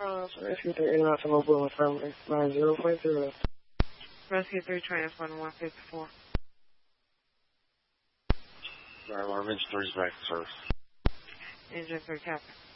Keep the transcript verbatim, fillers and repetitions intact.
Uh, so Rescue three, eight out to Mobile Affirmative, nine zero point zero. Rescue three, transfer one fifty-four. Alright, well, Engine three's back to service. Engine three, captain.